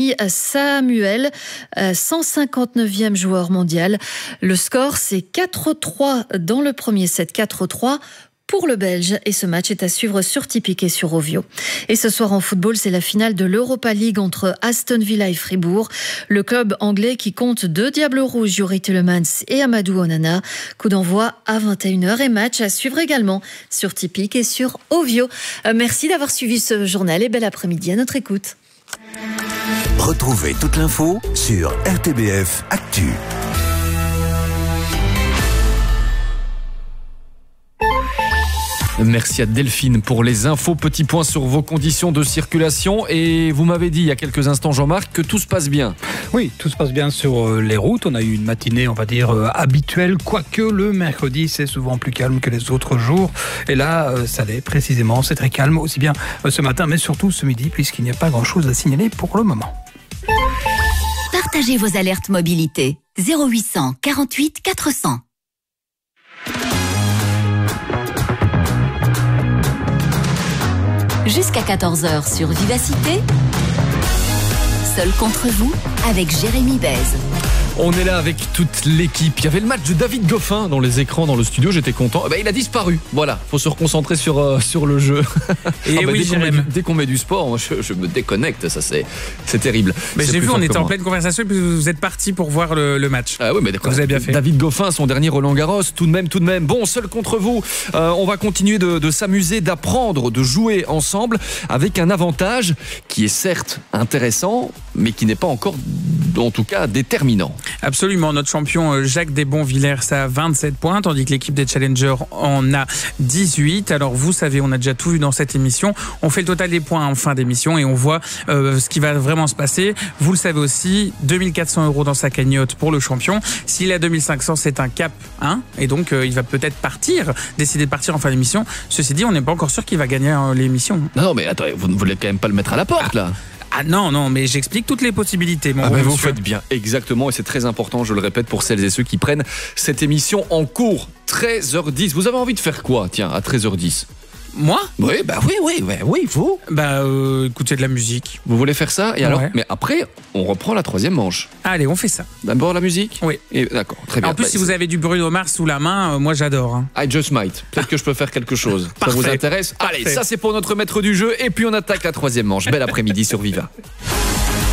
Andy Samuel, 159e joueur mondial. Le score, c'est 4-3 dans le premier set, 4-3 pour le Belge, et ce match est à suivre sur Tipic et sur Ovio. Et ce soir en football, c'est la finale de l'Europa League entre Aston Villa et Fribourg. Le club anglais qui compte 2 Diables Rouges, Youri Tielemans et Amadou Onana. Coup d'envoi à 21h et match à suivre également sur Tipic et sur Ovio. Merci d'avoir suivi ce journal et bel après-midi à notre écoute. Retrouvez toute l'info sur RTBF Actu. Merci à Delphine pour les infos. Petit point sur vos conditions de circulation. Et vous m'avez dit il y a quelques instants, Jean-Marc, que tout se passe bien. Oui, tout se passe bien sur les routes. On a eu une matinée, on va dire, habituelle. Quoique le mercredi, c'est souvent plus calme que les autres jours. Et là, ça l'est précisément. C'est très calme, aussi bien ce matin, mais surtout ce midi, puisqu'il n'y a pas grand-chose à signaler pour le moment. Partagez vos alertes mobilité. 0800 48 400. Jusqu'à 14h sur Vivacité. Seul contre vous, avec Jérémy Bèze. On est là avec toute l'équipe. Il y avait le match de David Goffin dans les écrans dans le studio, j'étais content. Il a disparu. Voilà, faut se reconcentrer sur le jeu. Et oui, dès qu'on met du sport, moi, je me déconnecte, ça c'est terrible. Mais j'ai vu, on était en pleine conversation et puis vous êtes parti pour voir le match. Ah oui, mais vous avez bien fait. David Goffin, son dernier Roland-Garros, tout de même. Bon, seul contre vous, on va continuer de s'amuser, d'apprendre, de jouer ensemble avec un avantage qui est certes intéressant, mais qui n'est pas encore, en tout cas, déterminant. Absolument, notre champion Jacques Desbons-Villers a 27 points, tandis que l'équipe des Challengers en a 18. Alors vous savez, on a déjà tout vu dans cette émission. On fait le total des points en fin d'émission et on voit ce qui va vraiment se passer. Vous le savez aussi, 2400 € dans sa cagnotte pour le champion. S'il a 2500, c'est un cap, et donc il va peut-être décider de partir en fin d'émission. Ceci dit, on n'est pas encore sûr qu'il va gagner l'émission. Non, mais attendez, vous ne voulez quand même pas le mettre à la porte, là? Ah non, mais j'explique toutes les possibilités. Vous faites bien, exactement, et c'est très important, je le répète, pour celles et ceux qui prennent cette émission en cours. 13h10, vous avez envie de faire quoi, tiens, à 13h10? Moi ? Oui, vous. Écouter de la musique. Vous voulez faire ça? Et alors, ouais. Mais après, on reprend la troisième manche. Allez, on fait ça. D'abord la musique? Oui. D'accord, très bien. En plus, si vous avez du Bruno Mars sous la main, moi j'adore. I just might. Peut-être que je peux faire quelque chose. Ça vous intéresse? Parfait. Allez, ça c'est pour notre maître du jeu. Et puis on attaque la troisième manche. Bel après-midi sur Viva.